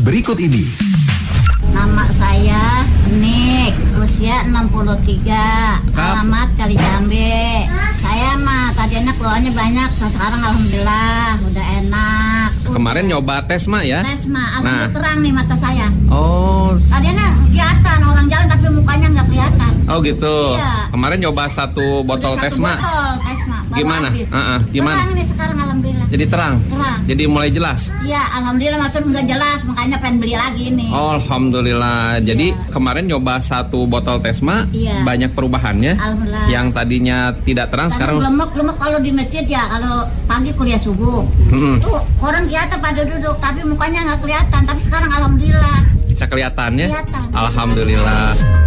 berikut ini. Nama saya Nik, usia 63, alamat Kalijambe. Saya mah tadinya keluarnya banyak, sekarang alhamdulillah udah enak. Kemarin nyoba tes mah ya? Tes mah, alhamdulillah terang nih mata saya. Oh. Tadinya kelihatan orang jalan tapi mukanya nggak kelihatan. Oh gitu. Iya. Kemarin nyoba satu botol tes mah. Gimana? Gimana? Terang nih sekarang alhamdulillah. Jadi terang. Terang. Jadi mulai jelas. Iya, alhamdulillah maksud nggak jelas, makanya pengen beli lagi nih. Oh, alhamdulillah. Jadi kemarin nyoba satu botol tesma, banyak perubahannya. Alhamdulillah. Yang tadinya tidak terang sekarang lemek kalau di masjid ya, kalau pagi kuliah subuh. Tuh orang kelihatan pada duduk, tapi mukanya nggak kelihatan. Tapi sekarang alhamdulillah. Bisa kelihatannya. Kelihatan. Alhamdulillah.